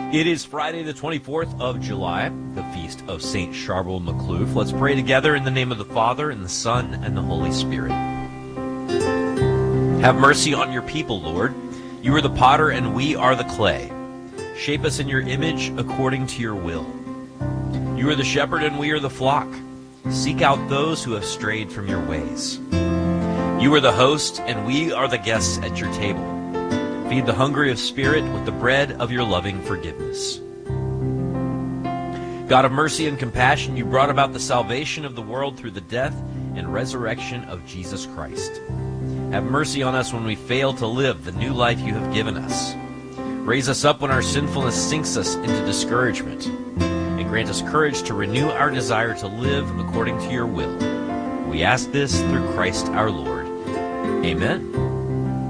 It is Friday the 24th of July, the feast of St. Charbel Macluf. Let's pray together in the name of the Father, and the Son, and the Holy Spirit. Have mercy on your people, Lord. You are the potter, and we are the clay. Shape us in your image according to your will. You are the shepherd, and we are the flock. Seek out those who have strayed from your ways. You are the host, and we are the guests at your table. Feed the hungry of spirit with the bread of your loving forgiveness. God of mercy and compassion, you brought about the salvation of the world through the death and resurrection of Jesus Christ. Have mercy on us when we fail to live the new life you have given us. Raise us up when our sinfulness sinks us into discouragement, and grant us courage to renew our desire to live according to your will. We ask this through Christ our Lord. Amen.